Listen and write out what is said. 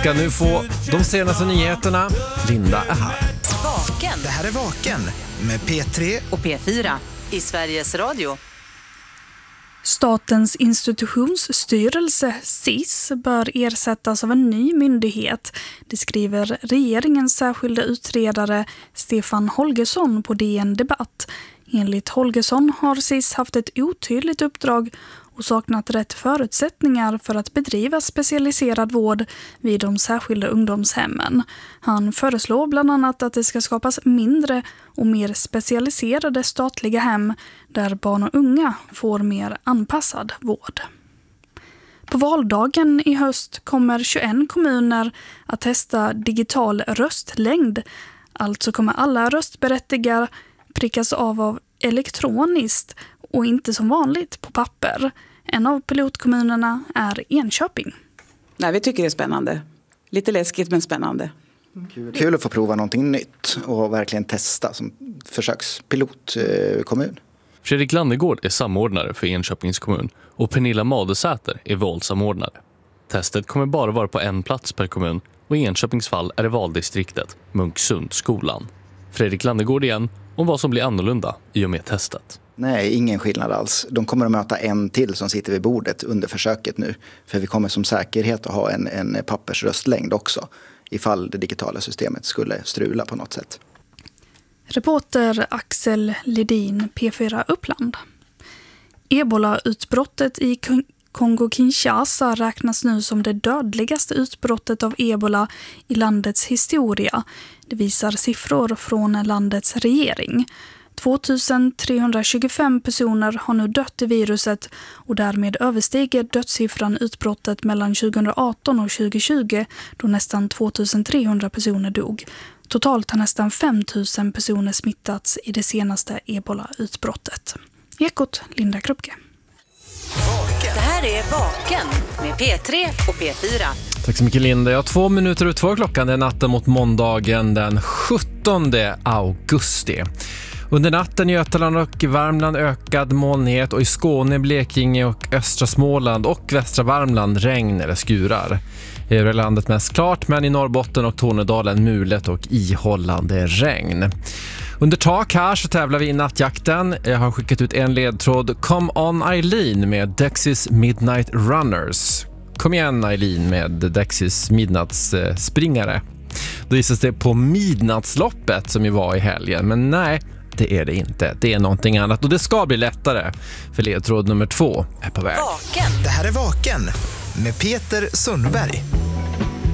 ska nu få de senaste nyheterna. Linda är här. Vaken. Det här är Vaken med P3 och P4 i Sveriges Radio. Statens institutionsstyrelse, SIS, bör ersättas av en ny myndighet. Det skriver regeringens särskilda utredare Stefan Holgersson på DN Debatt. Enligt Holgersson har SIS haft ett otydligt uppdrag och saknat rätt förutsättningar för att bedriva specialiserad vård vid de särskilda ungdomshemmen. Han föreslår bland annat att det ska skapas mindre och mer specialiserade statliga hem där barn och unga får mer anpassad vård. På valdagen i höst kommer 21 kommuner att testa digital röstlängd. Alltså kommer alla röstberättigade prickas av elektroniskt och inte som vanligt på papper. En av pilotkommunerna är Enköping. Nej, vi tycker det är spännande. Lite läskigt men spännande. Kul att få prova någonting nytt och verkligen testa som försökspilotkommun. Fredrik Landegård är samordnare för Enköpings kommun och Pernilla Madesäter är valsamordnare. Testet kommer bara vara på en plats per kommun och i Enköpings fall är det valdistriktet Munksundskolan. Fredrik Landegård igen om vad som blir annorlunda i och med testet. Nej, ingen skillnad alls. De kommer att möta en till som sitter vid bordet under försöket nu. För vi kommer som säkerhet att ha en pappersröstlängd också. Ifall det digitala systemet skulle strula på något sätt. Reporter Axel Ledin, P4 Uppland. Ebola-utbrottet i Kongo-Kinshasa räknas nu som det dödligaste utbrottet av ebola i landets historia. Det visar siffror från landets regering. 2325 personer har nu dött i viruset och därmed överstiger dödssiffran utbrottet mellan 2018 och 2020 då nästan 2300 personer dog. Totalt har nästan 5000 personer smittats i det senaste ebola-utbrottet. Ekot, Linda Krupke. Det här är Vaken med P3 och P4. Tack så mycket Linda. Jag har 2 minuter ut 2 klockan. Det är natten mot måndagen den 17 augusti. Under natten i Götaland och Värmland ökad molnighet och i Skåne, Blekinge och östra Småland och västra Värmland regn eller skurar. I övriga landet mest klart, men i Norrbotten och Tornedalen mulet och ihållande regn. Under tak här så tävlar vi i nattjakten. Jag har skickat ut en ledtråd. Come on Eileen med Dexys Midnight Runners. Kom igen Eileen med Dexys midnattsspringare. Då gissas det på midnattsloppet som ju var i helgen. Men nej, det är det inte. Det är någonting annat och det ska bli lättare. För ledtråd nummer 2 är på väg. Vaken. Det här är Vaken med Peter Sundberg.